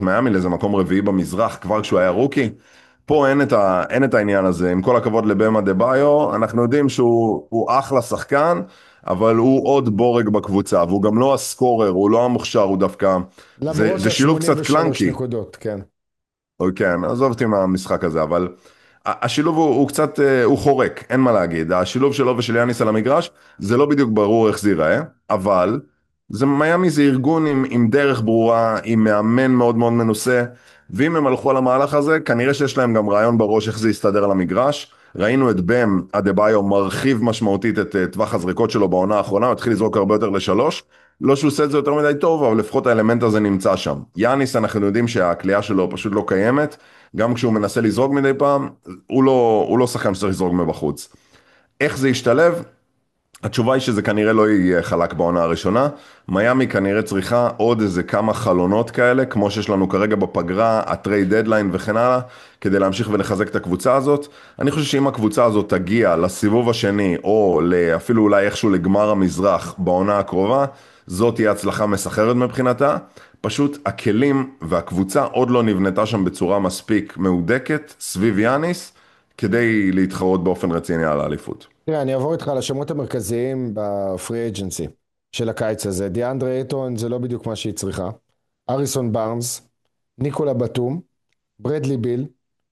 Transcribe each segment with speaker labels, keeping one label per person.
Speaker 1: מיאמי לאיזה מקום רביעי במזרח כבר כשהוא היה רוקי. פה אין את העניין הזה, עם כל הכבוד לבמה דה ביו, אנחנו יודעים שהוא אחלה שחקן, אבל הוא עוד בורג בקבוצה, והוא גם לא הסקורר, הוא לא המוכשר, הוא דווקא,
Speaker 2: למרות
Speaker 1: זה שילוב קצת
Speaker 2: ה-83
Speaker 1: קלנקי.
Speaker 2: נקודות, כן.
Speaker 1: אוי, כן, עזוב אותי מהמשחק הזה, אבל השילוב הוא קצת, הוא חורק, אין מה להגיד. השילוב שלו ושל יאניס על המגרש, זה לא בדיוק ברור איך זה ייראה, אבל מיאמי זה ארגון עם דרך ברורה, עם מאמן מאוד מאוד מנוסה, ואם הם הלכו על המהלך הזה, כנראה שיש להם גם רעיון בראש איך זה יסתדר על המגרש. ראינו את בם אדה-ביו מרחיב משמעותית את טווח הזריקות שלו בעונה האחרונה, הוא התחיל לזרוק הרבה יותר לשלוש, לא שהוא עושה את זה יותר מדי טוב, אבל לפחות האלמנט הזה נמצא שם. יאניס, אנחנו יודעים שהקליעה שלו פשוט לא קיימת, גם כשהוא מנסה לזרוק מדי פעם, הוא לא שחקן שצריך לזרוק מבחוץ. איך זה ישתלב? התשובה היא שזה כנראה לא יהיה חלק בעונה הראשונה. מיאמי כנראה צריכה עוד איזה כמה חלונות כאלה, כמו שיש לנו כרגע בפגרה, הטרייד דדליין וכן הלאה, כדי להמשיך ולחזק את הקבוצה הזאת. אני חושב שאם הקבוצה הזאת תגיע לסיבוב השני, או אפילו אולי איכשהו לגמר המזרח בעונה הקרובה, זאת תהיה הצלחה מסחררת מבחינתה. פשוט הכלים והקבוצה עוד לא נבנתה שם בצורה מספיק מהודקת סביב יאניס, כדי להתחרות באופן רציני על האליפות.
Speaker 2: תראה, אני אעבור איתך על השמות המרכזיים בפרי אג'נסי של הקיץ הזה. דיאנדרה אייטון זה לא בדיוק מה שהיא צריכה. אריסון בארנס, ניקולה בטום, ברדלי ביל,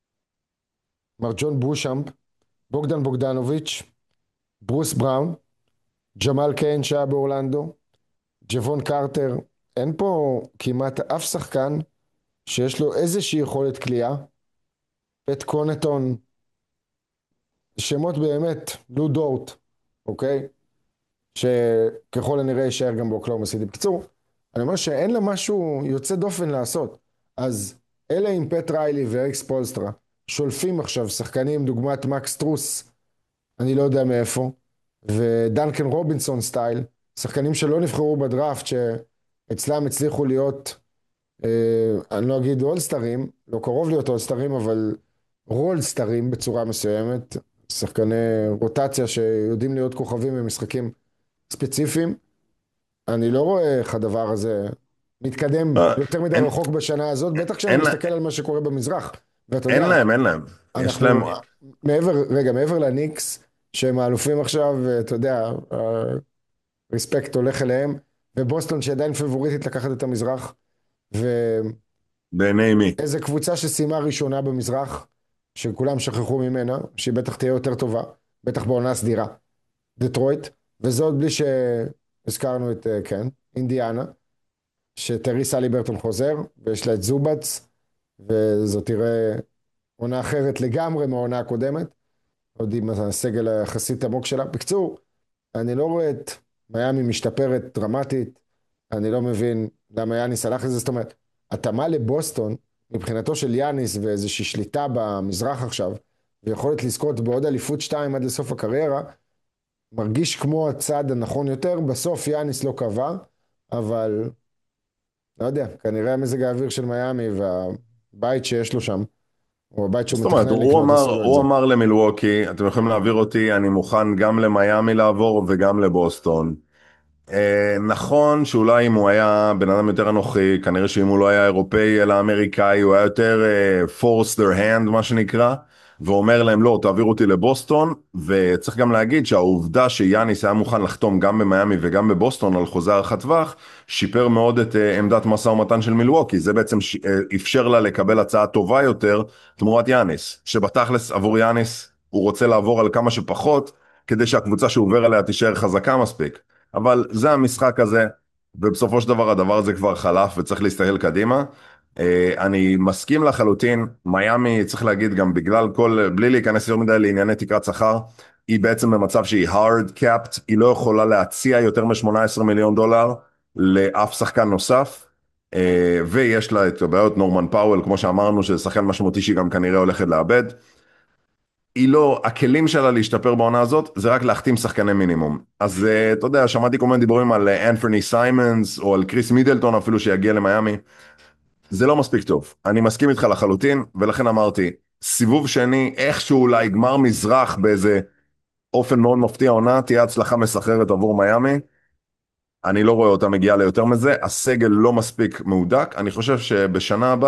Speaker 2: מר ג'ון בושאמפ, בוגדן בוגדנוביץ', ברוס בראון, ג'מאל קיין שהיה באורלנדו, ג'וון קרטר. אין פה כמעט אף שחקן שיש לו איזושהי יכולת קליעה. פט קונטון, שמות באמת, לו דורט, אוקיי? שככל הנראה יישאר גם באוקלאומה סיטי. בקיצור, אני אומר שאין לה משהו יוצא דופן לעשות. אז אלה עם פט ריילי ואקס פולסטרה שולפים עכשיו שחקנים דוגמת מקס טרוס, אני לא יודע מאיפה, ודנקן רובינסון סטייל, שחקנים שלא נבחרו בדראפט, שאצלם הצליחו להיות, אני לא אגיד אולסטרים, לא קרוב להיות אולסטרים, אבל רולסטרים בצורה מסוימת, שחקני רוטציה שיודעים להיות כוכבים במשחקים ספציפיים. אני לא רואה איך הדבר הזה מתקדם
Speaker 1: אה,
Speaker 2: יותר מדי
Speaker 1: אין,
Speaker 2: רחוק בשנה הזאת, בטח כשאני
Speaker 1: אין,
Speaker 2: מסתכל על מה שקורה במזרח. ואתה
Speaker 1: אין
Speaker 2: יודע,
Speaker 1: להם, אין להם. יש להם,
Speaker 2: אנחנו, מעבר לניקס, שהם האלופים עכשיו, אתה יודע, הרספקט הולך אליהם, ובוסטון שעדיין פבוריטית לקחת את המזרח, ואיזה
Speaker 1: בעיני מי?
Speaker 2: קבוצה שסיימה ראשונה במזרח, שכולם שכחו ממנה, שהיא בטח תהיה יותר טובה, בטח בעונה סדירה, דטרויט, וזה עוד בלי שהזכרנו את, כן, אינדיאנה, שטרי סליברטון חוזר, ויש לה את זובץ, וזאת תראה עונה אחרת לגמרי מהעונה הקודמת, עוד עם הסגל היחסית עמוק שלה. בקצור, אני לא רואה את מיאמי משתפרת דרמטית, אני לא מבין למה יאניס הלך לזה, זאת אומרת, התאמה לבוסטון, מבחינתו של יאניס ואיזושהי שליטה במזרח עכשיו, ויכולת לזכות בעוד אליפות 2 עד לסוף הקריירה, מרגיש כמו הצעד הנכון יותר, בסוף יאניס לא קבע, אבל לא יודע, כנראה מזג האוויר של מיאמי והבית שיש לו שם, או הבית שהוא
Speaker 1: זאת אומרת,
Speaker 2: מתכנן לקנות, עשו לו את
Speaker 1: הוא
Speaker 2: זה.
Speaker 1: אמר למילווקי, אתם יכולים להעביר אותי, אני מוכן גם למיאמי לעבור וגם לבוסטון. נכון שאולי אם הוא היה בן אדם יותר אנוכי, כנראה שאם הוא לא היה אירופאי אלא אמריקאי, הוא היה יותר force their hand מה שנקרא, ואומר להם לא, תעבירו אותי לבוסטון, וצריך גם להגיד שהעובדה שיאניס היה מוכן לחתום גם במיאמי וגם בבוסטון על חוזה ארוכת טווח, שיפר מאוד את עמדת משא ומתן של מילווקי, זה בעצם אפשר לה לקבל הצעה טובה יותר תמורת יאניס, שבתכלס עבור יאניס הוא רוצה לעבור על כמה שפחות, כדי שהקבוצה שהוא עובר עליה תישאר חזקה מספיק. אבל זה המשחק הזה, ובסופו של דבר הדבר הזה כבר חלף וצריך להסתכל קדימה. אני מסכים לחלוטין, מיאמי צריך להגיד גם בגלל כל, בלי להיכנס יותר מדי לענייני תקרת שכר, היא בעצם במצב שהיא hard capped, היא לא יכולה להציע יותר מ-18 מיליון דולר לאף שחקן נוסף, ויש לה את הבעיות נורמן פאוול, כמו שאמרנו, שזה שחקן משמעותי שהיא גם כנראה הולכת לאבד. היא לא, הכלים שלה להשתפר בעונה הזאת, זה רק להחתים שחקני מינימום. אז אתה יודע, שמעתי כל מיני דיבורים על אנת'וני סיימנס, או על קריס מידלטון אפילו שיגיע למיאמי. זה לא מספיק טוב. אני מסכים איתך לחלוטין, ולכן אמרתי, סיבוב שני, איכשהו אולי גמר מזרח באיזה אופן מאוד מפתיע עונה, תהיה הצלחה מסחררת עבור מיאמי. אני לא רואה אותה מגיעה ליותר מזה, הסגל לא מספיק מהודק, אני חושב שבשנה הבאה